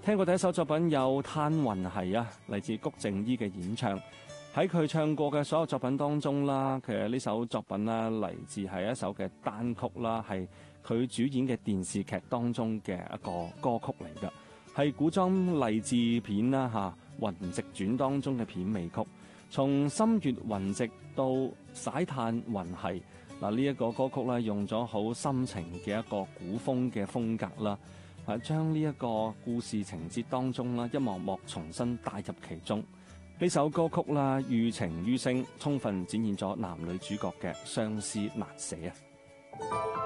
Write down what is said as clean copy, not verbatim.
聽過第一首作品有《嘆雲係》啊，嚟自谷靜伊嘅演唱。喺佢唱過嘅所有作品當中啦，其實呢首作品啦嚟自係一首嘅單曲啦，係佢主演嘅電視劇當中嘅一個歌曲嚟㗎，係古裝勵志片啦嚇《雲夕傳》當中嘅片尾曲。從心悅雲夕到曬嘆雲係嗱，呢一個歌曲咧用咗好深情嘅一個古風嘅風格啦，將呢一個故事情節當中啦一幕幕重新帶入其中。呢首歌曲啦，寓情於聲，充分展現咗男女主角嘅相思難捨啊！